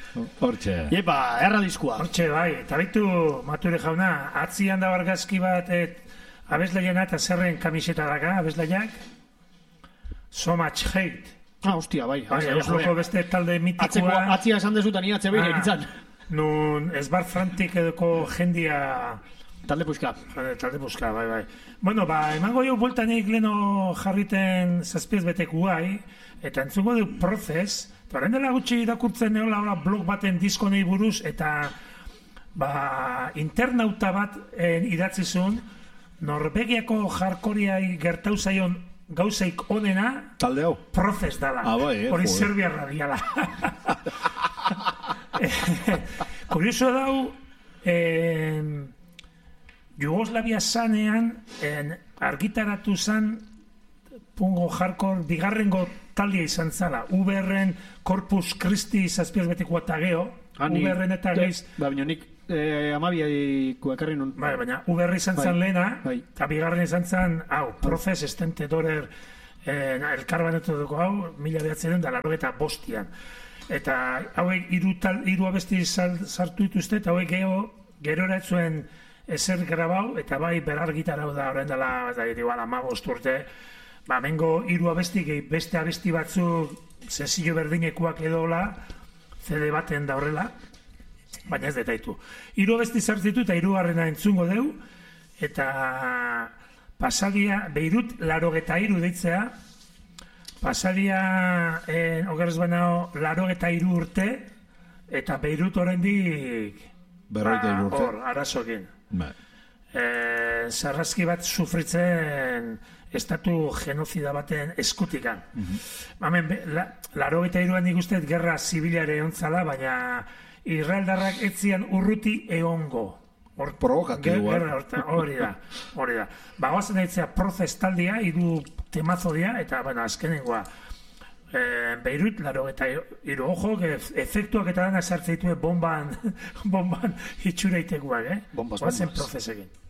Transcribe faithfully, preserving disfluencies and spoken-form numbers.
Hortxe. Iepa, erra diskua. Hortxe, bai. Eta bitu, Mature jauna, atzian da argazki bat, et, abesleiena eta zerren kamiseta daka, abeslaiak? So much hate. Ah, hostia, bai. Bai, Osloko beste talde mitikoa. Atzia esan dezutan ia atze behin egitzan. Nun, ezbar frantik edoko jendia... Talde puska. Talde puska, bai, bai. Bueno, ba, emango jo bultanik leno jarriten zazpiez betek guai, eta entzungo du Process, eta horren dela gutxi irakurtzen neola blog baten diskonei buruz, eta ba, internauta bat en, idatzizun, Norvegiako jarkoriai gertau zaion gauzaik onena, talde hau? Process dala. Ah, bai, eh, hori joder. Serbia radiala. Kurioso dau, eh, Jugoslavia zanean en, argitaratu zan pungo hardcore bigarrengo taldia izan zala. U B R-en Corpus Christi zazpiaz betikoa eta geho. Ah, U B R-en eta gehiz... Ba, bineo nik eh, amabiaiko ekarri nun. Bai, baina U B R izan zan lehena, bai. eta bigarren izan zan, hau, Process estente dorer eh, elkarbanetu dugu hau, mila behatzen da laro eta bostian. Eta hauek hiru tal, hiru abesti sartu dituzte, eta hauek geho, gerora etzuen ezer grabau, eta bai berar gitarau da horren dela, eta igual amabost urte, ba, mengo hiru abesti gehi beste abesti batzuk sencillo berdinekuak edola, C D baten da horrela, baina ez detaitu. Hiru abesti sartzitu eta hirugarrena entzungo deu, eta pasadia, Beirut larogeta hiru deitzea, pasadia, eh, ogeraz banao, larogeta hiru urte, eta Beirut oraindik berrogeita hiru urte. Hor, arazokin. Bai. Eh, sarraski bat sufritzen estatu genozida baten eskutikan. Mm-hmm. Hemen, la, laro eta iruan nik usteet gerra zibilare ontzala, baina Israeldarrak etzian urruti eongo. Hor, provokatiboa. Hori da, hori da. Bagoazen eitzea Process taldia, hiru temazo dia, eta, bueno, azkenengoa. Eh, Beirut, laro eta hiru ojo, efektuak eta dana sartzen ditue bomban, bomban itxureiteguak, eh? Bombas, Bazen bombas. Process egin.